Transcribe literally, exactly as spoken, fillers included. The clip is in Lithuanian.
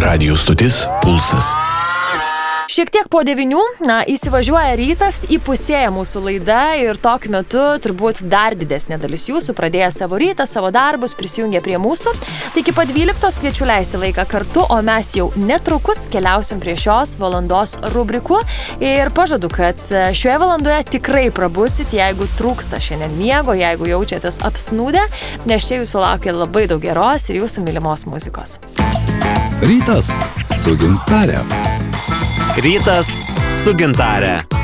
Radio stotis Pulsas. Šiek tiek po devynių, na, įsivažiuoja rytas, įpusėja mūsų laida ir tokiu metu turbūt dar didesnė dalis jūsų pradėję savo rytą, savo darbus, prisijungia prie mūsų. Tai iki pat dvyliktos kviečiu leisti laiką kartu, o mes jau netrukus keliausim prie šios valandos rubrikų ir pažadu, kad šioje valandoje tikrai prabusit, jeigu trūksta šiandien miego, jeigu jaučiatės apsnūdę, nes čia jūsų laukia labai daug geros ir jūsų mylimos muzikos. Rytas su Gintare. Rytas su Gintare.